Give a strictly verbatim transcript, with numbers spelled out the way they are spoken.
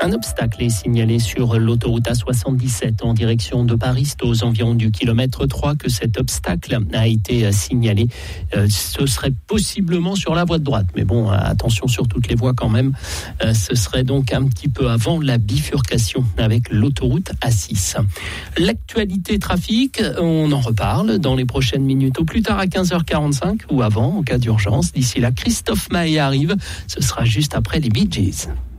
Un obstacle est signalé sur l'autoroute A soixante-dix-sept en direction de Paris. C'est aux environs du kilomètre trois que cet obstacle a été signalé. Euh, ce serait possiblement sur la voie de droite. Mais bon, attention sur toutes les voies quand même. Euh, ce serait donc un petit peu avant la bifurcation avec l'autoroute A six. L'actualité trafic, on en reparle dans les prochaines minutes. Au plus tard à quinze heures quarante-cinq ou avant en cas d'urgence. D'ici là, Christophe Maé arrive. Ce sera juste après les Bee Gees.